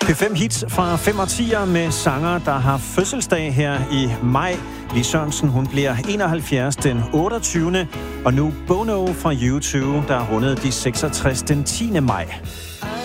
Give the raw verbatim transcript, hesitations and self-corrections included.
P fem hits fra fem årtier med sanger, der har fødselsdag her i maj. Lis Sørensen, hun bliver enoghalvfjerds den otteogtyvende Og nu Bono fra U to, der rundede de seksogtres den tiende maj.